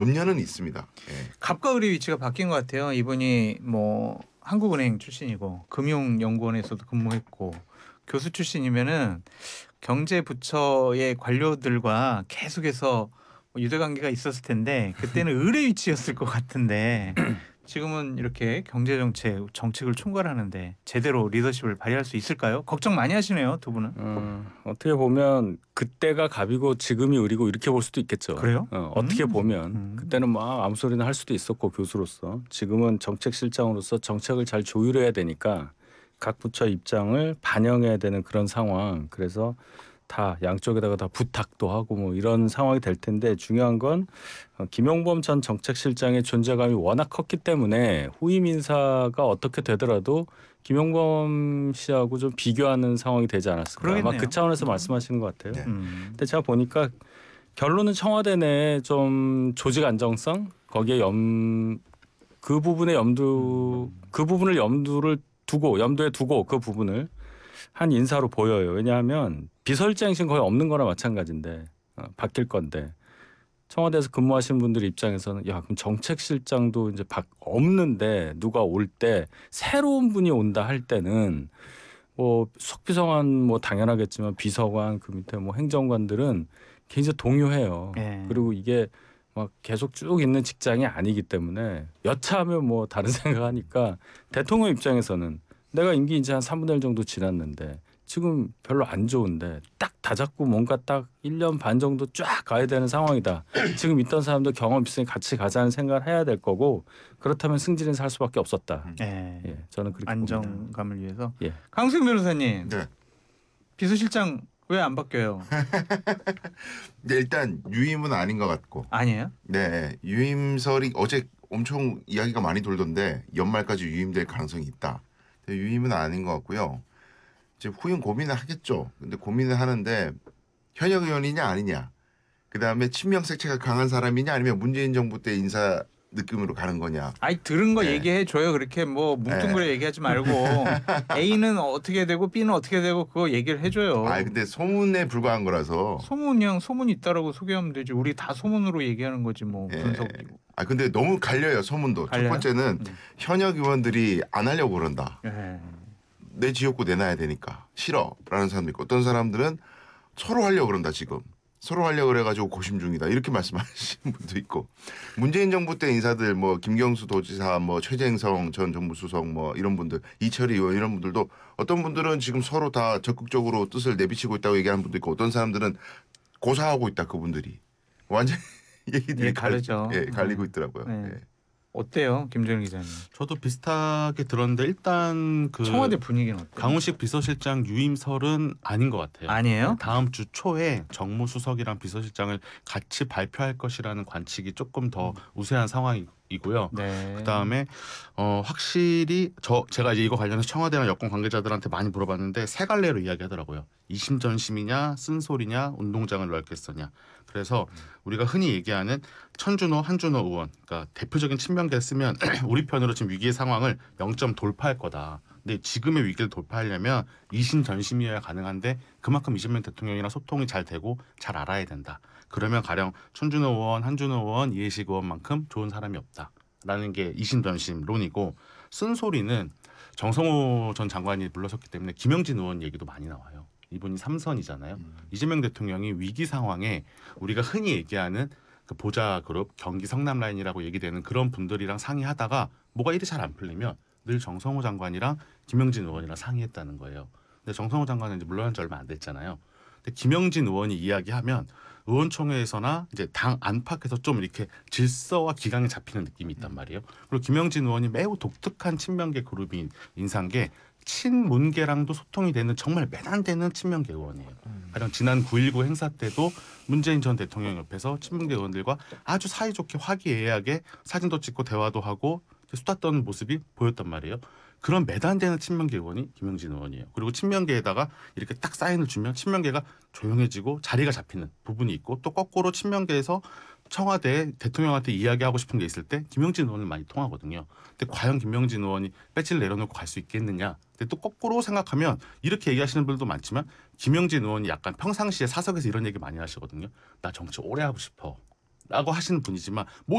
음료는 있습니다. 예. 갑과 을의 위치가 바뀐 것 같아요. 이분이 뭐 한국은행 출신이고 금융연구원에서도 근무했고 교수 출신이면은 경제부처의 관료들과 계속해서 뭐 유대관계가 있었을 텐데 그때는 을의 위치였을 것 같은데 지금은 이렇게 정책을 총괄하는데 제대로 리더십을 발휘할 수 있을까요? 걱정 많이 하시네요, 두 분은. 어떻게 보면 그때가 갑이고 지금이 을이고 이렇게 볼 수도 있겠죠. 그래요? 어떻게 보면 그때는 막 아무 소리나 할 수도 있었고 교수로서 지금은 정책실장으로서 정책을 잘 조율해야 되니까 각 부처 입장을 반영해야 되는 그런 상황. 그래서 다 양쪽에다가 다 부탁도 하고 뭐 이런 상황이 될 텐데 중요한 건 김용범 전 정책실장의 존재감이 워낙 컸기 때문에 후임 인사가 어떻게 되더라도 김용범 씨하고 좀 비교하는 상황이 되지 않았을까. 아마 그러겠네요. 그 차원에서 말씀하시는 것 같아요. 네. 근데 제가 보니까 결론은 청와대 내에 좀 조직 안정성 거기에 그 부분의 그 부분을 염두에 두고 그 부분을 한 인사로 보여요. 왜냐하면 비서실장이신 거의 없는 거나 마찬가지인데 바뀔 건데 청와대에서 근무하시는 분들 입장에서는 야 그럼 정책실장도 이제 없는데 누가 올 때 새로운 분이 온다 할 때는 뭐 속비서관 뭐 당연하겠지만 비서관 그 밑에 뭐 행정관들은 굉장히 동요해요. 네. 그리고 이게 막 계속 쭉 있는 직장이 아니기 때문에 여차하면 뭐 다른 생각하니까 대통령 입장에서는 내가 임기 이제 한 3분의 1 정도 지났는데 지금 별로 안 좋은데 딱 다 잡고 뭔가 딱 1년 반 정도 쫙 가야 되는 상황이다. 지금 있던 사람들 경험 있으니 같이 가자는 생각을 해야 될 거고 그렇다면 승진은 살 수밖에 없었다. 네. 예, 저는 그렇게 안정감을 위해서. 예. 강승 변호사님, 네. 비서실장 왜 안 바뀌어요? 근데 일단 유임은 아닌 것 같고. 아니에요? 네. 유임설이 어제 엄청 이야기가 많이 돌던데 연말까지 유임될 가능성이 있다. 유임은 아닌 것 같고요. 이제 후임 고민을 하겠죠. 근데 고민을 하는데 현역 의원이냐 아니냐. 그다음에 친명 색채가 강한 사람이냐 아니면 문재인 정부 때 인사 느낌으로 가는 거냐. 아이 들은 거 네. 얘기해 줘요. 그렇게 뭐 뭉뚱그려 얘기하지 말고 A는 어떻게 되고 B는 어떻게 되고 그거 얘기를 해줘요. 아 근데 소문에 불과한 거라서. 소문이랑 소문이 있다라고 소개하면 되지. 우리 다 소문으로 얘기하는 거지 뭐 예. 분석이고. 아 근데 너무 갈려요 소문도. 갈려요? 첫 번째는 현역 의원들이 안 하려고 그런다. 예. 내 지역구 내놔야 되니까 싫어라는 사람도 있고 어떤 사람들은 서로 하려고 그런다 지금. 서로 하려고 그래가지고 고심 중이다 이렇게 말씀하시는 분도 있고 문재인 정부 때 인사들 뭐 김경수 도지사 뭐 최재성 전 정무수석 뭐 이런 분들 이철희 의원 이런 분들도 어떤 분들은 지금 서로 다 적극적으로 뜻을 내비치고 있다고 얘기하는 분도 있고 어떤 사람들은 고사하고 있다 그분들이 완전 얘기들이 예, 다르죠. 갈리고 있더라고요. 네. 예. 어때요, 김정일 기자님? 저도 비슷하게 들었는데 일단 그 청와대 분위기는 어때요? 강훈식 비서실장 유임설은 아닌 것 같아요. 아니에요? 다음 주 초에 정무수석이랑 비서실장을 같이 발표할 것이라는 관측이 조금 더 우세한 상황이고요. 네. 그다음에 확실히 제가 이제 이거 관련해서 청와대나 여권 관계자들한테 많이 물어봤는데 세 갈래로 이야기하더라고요. 이심전심이냐 쓴소리냐 운동장을 넓게 쓰냐. 그래서 우리가 흔히 얘기하는 천준호, 한준호 의원, 그러니까 대표적인 친명계를 쓰면 우리 편으로 지금 위기의 상황을 0점 돌파할 거다. 근데 지금의 위기를 돌파하려면 이심전심이어야 가능한데 그만큼 이재명 대통령이랑 소통이 잘 되고 잘 알아야 된다. 그러면 가령 천준호 의원, 한준호 의원, 이해식 의원만큼 좋은 사람이 없다라는 게 이심전심론이고 쓴소리는 정성호 전 장관이 물러섰기 때문에 김영진 의원 얘기도 많이 나와요. 이분이 3선이잖아요. 이재명 대통령이 위기 상황에 우리가 흔히 얘기하는 그 보좌 그룹 경기 성남 라인이라고 얘기되는 그런 분들이랑 상의하다가 뭐가 일이 잘 안 풀리면 늘 정성호 장관이랑 김영진 의원이랑 상의했다는 거예요. 근데 정성호 장관은 이제 물러난 지 얼마 안 됐잖아요. 근데 김영진 의원이 이야기하면 의원총회에서나 이제 당 안팎에서 좀 이렇게 질서와 기강이 잡히는 느낌이 있단 말이에요. 그리고 김영진 의원이 매우 독특한 친명계 그룹인 인사인게 친문계랑도 소통이 되는 정말 매단되는 친명계 의원이에요. 가령 지난 9.19 행사 때도 문재인 전 대통령 옆에서 친문계 의원들과 아주 사이좋게 화기애애하게 사진도 찍고 대화도 하고 수다 떠는 모습이 보였단 말이에요. 그런 매단되는 친명계 의원이 김영진 의원이에요. 그리고 친명계에다가 이렇게 딱 사인을 주면 친명계가 조용해지고 자리가 잡히는 부분이 있고 또 거꾸로 친명계에서 청와대 대통령한테 이야기하고 싶은 게 있을 때 김영진 의원을 많이 통하거든요. 근데 과연 김영진 의원이 배지를 내려놓고 갈 수 있겠느냐. 근데 또 거꾸로 생각하면 이렇게 얘기하시는 분들도 많지만 김영진 의원이 약간 평상시에 사석에서 이런 얘기 많이 하시거든요. 나 정치 오래 하고 싶어. 라고 하시는 분이지만